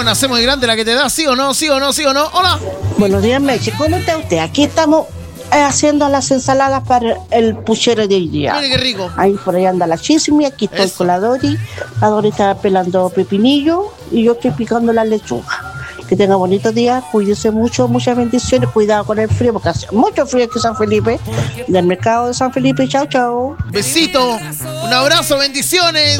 nace muy grande la que te da, ¿sí o no? ¿Sí o no? ¿Sí o no? Hola. Buenos días, Meche. ¿Cómo está usted? Aquí estamos haciendo las ensaladas para el puchero de hoy día. Mire qué rico. Ahí por ahí anda la Chismi, aquí estoy con la Dori. La Dori está pelando pepinillo y yo estoy picando la lechuga. Que tenga bonito día, cuídese mucho, muchas bendiciones, cuidado con el frío, porque hace mucho frío aquí en San Felipe, del mercado de San Felipe. Chao, chao. Besito, un abrazo, bendiciones.